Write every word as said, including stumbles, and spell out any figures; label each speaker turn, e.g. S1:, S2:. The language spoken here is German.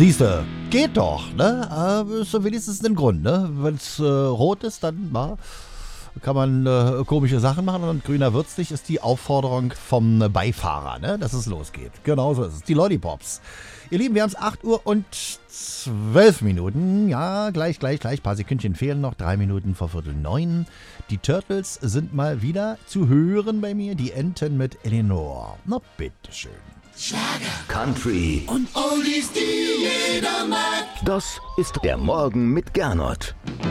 S1: Siehste, geht doch, ne? Äh, ist so wenigstens ein Grund, ne? Wenn es äh, rot ist, dann na, kann man äh, komische Sachen machen und grüner wird's nicht, ist die Aufforderung vom Beifahrer, ne? Dass es losgeht. Genauso ist es. Die Lollipops. Ihr Lieben, wir haben es acht Uhr und zwölf Minuten. Ja, gleich, gleich, gleich. Ein paar Sekündchen fehlen noch. Drei Minuten vor Viertel neun. Die Turtles sind mal wieder zu hören bei mir. Die Enten mit Eleanor. Na, bitteschön.
S2: Schlager,
S3: Country
S2: und Oldies, die jeder mag.
S3: Das ist der Morgen mit Gernot.